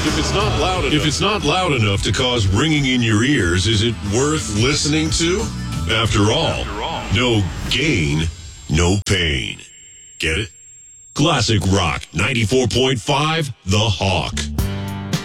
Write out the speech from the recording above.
If it's not loud enough to cause ringing in your ears, is it worth listening to? After all, no gain, no pain. Get it? Classic Rock 94.5, The Hawk.